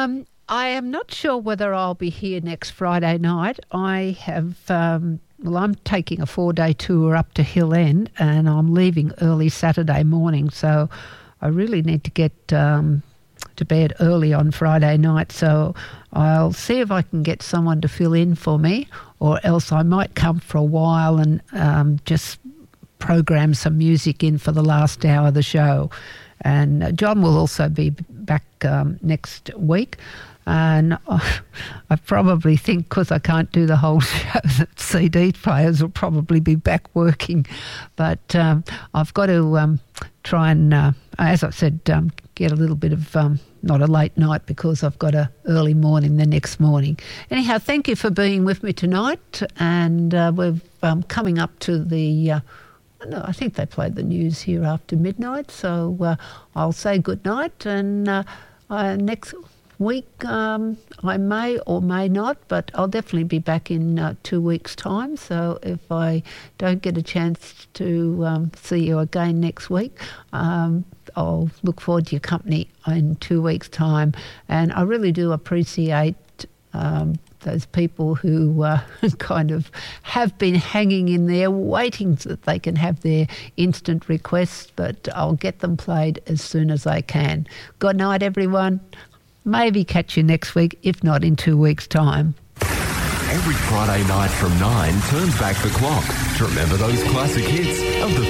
I am not sure whether I'll be here next Friday night. I have, I'm taking a 4-day tour up to Hill End and I'm leaving early Saturday morning, so I really need to get to bed early on Friday night, so I'll see if I can get someone to fill in for me, or else I might come for a while and just program some music in for the last hour of the show. And John will also be back next week. And I probably think, because I can't do the whole show, that CD players will probably be back working. But I've got to try and, as I said, get a little bit of, not a late night, because I've got a early morning the next morning. Anyhow, thank you for being with me tonight. And we're coming up to the... I think they played the news here after midnight, so I'll say good night. And next week I may or may not, but I'll definitely be back in 2 weeks' time. So if I don't get a chance to see you again next week, I'll look forward to your company in 2 weeks' time. And I really do appreciate those people who kind of have been hanging in there waiting so that they can have their instant requests, but I'll get them played as soon as I can. Good night, everyone. Maybe catch you next week, if not in 2 weeks' time. Every Friday night from 9 turns back the clock to remember those classic hits of the